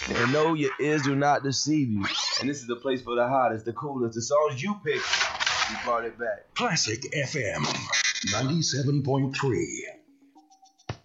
And no, your ears do not deceive you. And this is the place for the hottest, the coolest, the songs you pick. We brought it back. Classic FM 97.3.